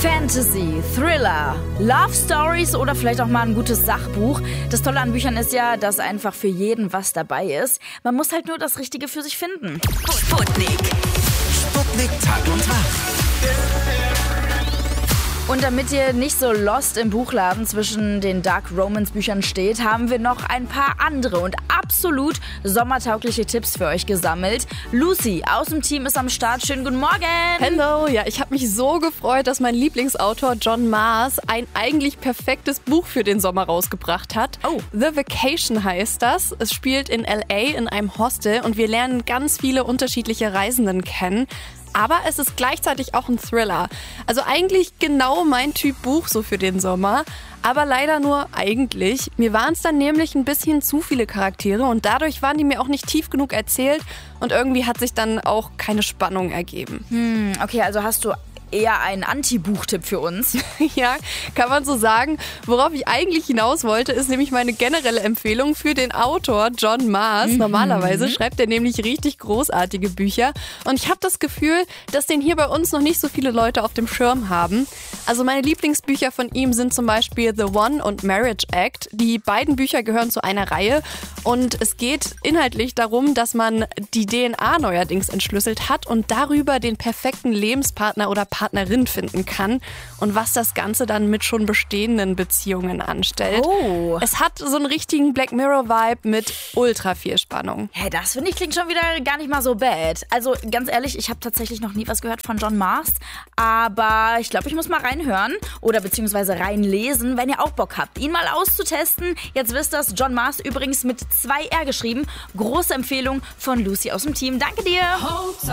Fantasy, Thriller, Love Stories oder vielleicht auch mal ein gutes Sachbuch. Das Tolle an Büchern ist ja, dass einfach für jeden was dabei ist. Man muss halt nur das Richtige für sich finden. Sputnik. Sputnik Tag und Nacht. Und damit ihr nicht so lost im Buchladen zwischen den Dark Romance Büchern steht, haben wir noch ein paar andere und absolut sommertaugliche Tipps für euch gesammelt. Lucy aus dem Team ist am Start. Schönen guten Morgen. Hello, ja, ich habe mich so gefreut, dass mein Lieblingsautor John Marrs ein eigentlich perfektes Buch für den Sommer rausgebracht hat. Oh. The Vacation heißt das. Es spielt in LA in einem Hostel und wir lernen ganz viele unterschiedliche Reisenden kennen. Aber es ist gleichzeitig auch ein Thriller. Also eigentlich genau mein Typ Buch so für den Sommer. Aber leider nur eigentlich. Mir waren es dann nämlich ein bisschen zu viele Charaktere und dadurch waren die mir auch nicht tief genug erzählt und irgendwie hat sich dann auch keine Spannung ergeben. Okay, also hast du eher einen Anti-Buchtipp für uns. Ja, kann man so sagen. Worauf ich eigentlich hinaus wollte, ist nämlich meine generelle Empfehlung für den Autor John Marrs. Normalerweise schreibt er nämlich richtig großartige Bücher. Und ich habe das Gefühl, dass den hier bei uns noch nicht so viele Leute auf dem Schirm haben. Also meine Lieblingsbücher von ihm sind zum Beispiel The One und Marriage Act. Die beiden Bücher gehören zu einer Reihe. Und es geht inhaltlich darum, dass man die DNA neuerdings entschlüsselt hat und darüber den perfekten Lebenspartner oder Partnerin finden kann und was das Ganze dann mit schon bestehenden Beziehungen anstellt. Oh. Es hat so einen richtigen Black Mirror-Vibe mit ultra viel Spannung. Hey, das finde ich klingt schon wieder gar nicht mal so bad. Also ganz ehrlich, ich habe tatsächlich noch nie was gehört von John Marrs, aber ich glaube, ich muss mal reinhören oder beziehungsweise reinlesen, wenn ihr auch Bock habt, ihn mal auszutesten. Jetzt wisst ihr, John Marrs übrigens mit 2 R geschrieben. Große Empfehlung von Lucy aus dem Team. Danke dir.